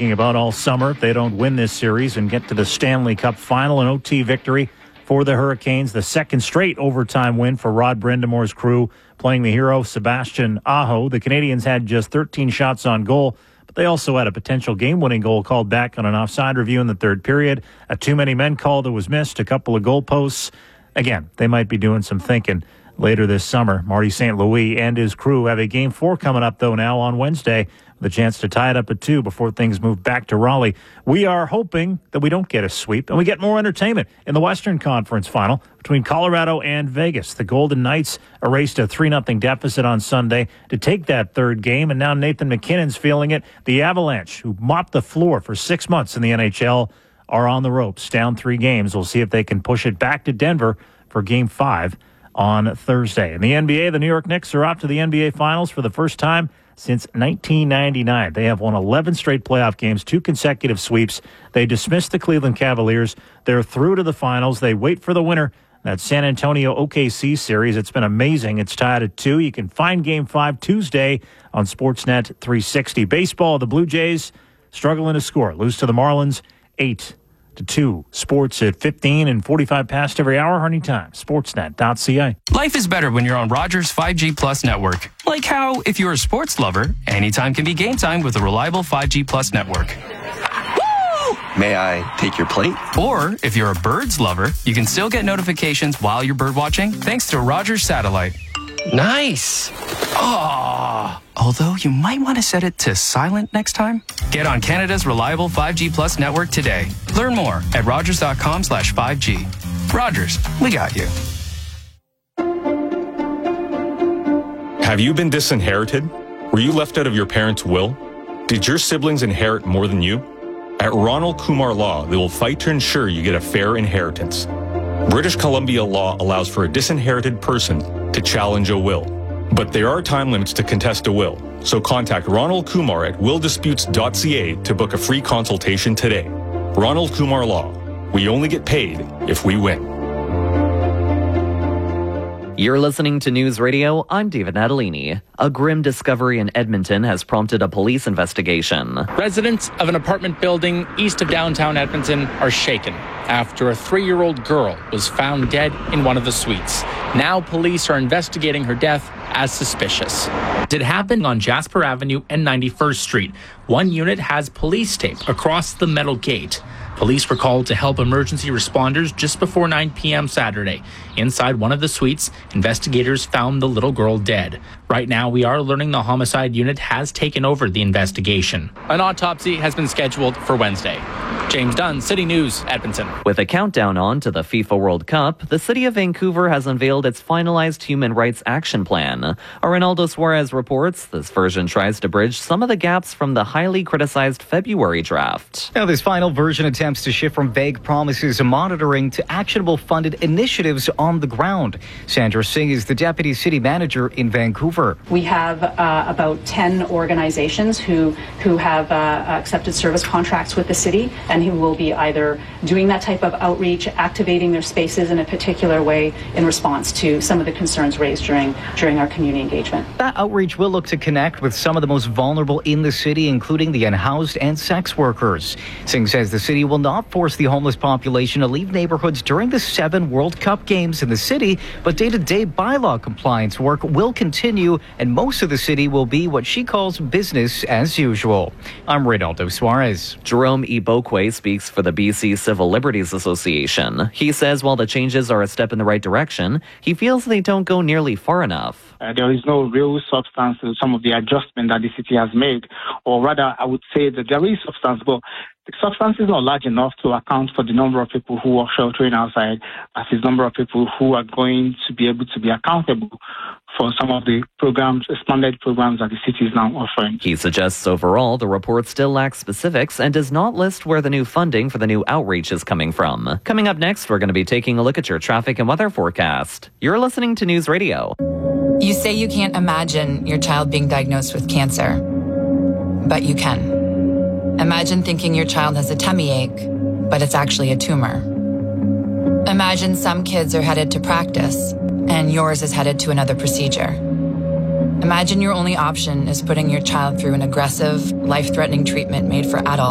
talking about all summer if they don't win this series and get to the Stanley Cup final. An OT victory for the Hurricanes, the second straight overtime win for Rod Brendamore's crew, playing the hero Sebastian Aho. The Canadians had just 13 shots on goal, but they also had a potential game-winning goal called back on an offside review in the third period, a too-many-men call that was missed, a couple of goalposts. Again, they might be doing some thinking later this summer. Marty St. Louis and his crew have a Game 4 coming up, though, now on Wednesday, with a chance to tie it up at 2 before things move back to Raleigh. We are hoping that we don't get a sweep and we get more entertainment in the Western Conference Final between Colorado and Vegas. The Golden Knights erased a 3-0 deficit on Sunday to take that third game, and now Nathan McKinnon's feeling it. The Avalanche, who mopped the floor for 6 months in the NHL, are on the ropes, down 3 games. We'll see if they can push it back to Denver for Game 5 on Thursday. In the NBA, the New York Knicks are off to the NBA Finals for the first time since 1999. They have won 11 straight playoff games, 2 consecutive sweeps. They dismissed the Cleveland Cavaliers. They're through to the finals. They wait for the winner, that San Antonio OKC series. It's been amazing. It's tied at 2. You can find Game 5 Tuesday on Sportsnet 360. Baseball, the Blue Jays struggling to score. Lose to the Marlins 8-2. Sports at 15 and 45 past every hour, anytime. Sportsnet.ca. Life is better when you're on Rogers 5G Plus network. Like how, if you're a sports lover, anytime can be game time with a reliable 5G Plus network. Woo! May I take your plate? Or, if you're a birds lover, you can still get notifications while you're bird watching thanks to Rogers Satellite. Nice. Oh, although you might want to set it to silent next time. Get on Canada's reliable 5G Plus network today. Learn more at rogers.com/5G. Rogers, we got you. Have you been disinherited? Were you left out of your parents' will? Did your siblings inherit more than you? At Ronald Kumar Law, they will fight to ensure you get a fair inheritance. British Columbia law allows for a disinherited person to challenge a will. But there are time limits to contest a will, so contact Ronald Kumar at willdisputes.ca to book a free consultation today. Ronald Kumar Law. We only get paid if we win. You're listening to News Radio. I'm David Natalini. A grim discovery in Edmonton has prompted a police investigation. Residents of an apartment building east of downtown Edmonton are shaken after a 3-year-old girl was found dead in one of the suites. Now police are investigating her death as suspicious. It happened on Jasper Avenue and 91st Street. One unit has police tape across the metal gate. Police were called to help emergency responders just before 9 p.m. Saturday. Inside one of the suites, investigators found the little girl dead. Right now, we are learning the homicide unit has taken over the investigation. An autopsy has been scheduled for Wednesday. James Dunn, City News, Edmonton. With a countdown on to the FIFA World Cup, the city of Vancouver has unveiled its finalized human rights action plan. Arnaldo Suarez reports this version tries to bridge some of the gaps from the highly criticized February draft. Now, this final version attempts to shift from vague promises and monitoring to actionable funded initiatives on the ground. Sandra Singh is the deputy city manager in Vancouver. We have about 10 organizations who have accepted service contracts with the city and who will be either doing that type of outreach, activating their spaces in a particular way in response to some of the concerns raised during our community engagement. That outreach will look to connect with some of the most vulnerable in the city, including the unhoused and sex workers. Singh says the city will not force the homeless population to leave neighborhoods during the 7 World Cup games in the city, but day-to-day bylaw compliance work will continue, and most of the city will be what she calls business as usual. I'm Reynaldo Suarez. Jerome Ibokwe speaks for the BC Civil Liberties Association. He says while the changes are a step in the right direction, he feels they don't go nearly far enough. There is no real substance to some of the adjustment that the city has made, or rather, I would say that there is substance, but the substance is not large enough to account for the number of people who are sheltering outside, as the number of people who are going to be able to be accountable for some of the programs, expanded programs that the city is now offering. He suggests overall the report still lacks specifics and does not list where the new funding for the new outreach is coming from. Coming up next, we're going to be taking a look at your traffic and weather forecast. You're listening to News Radio. You say you can't imagine your child being diagnosed with cancer, but you can. Imagine thinking your child has a tummy ache, but it's actually a tumor. Imagine some kids are headed to practice, and yours is headed to another procedure. Imagine your only option is putting your child through an aggressive, life-threatening treatment made for adults.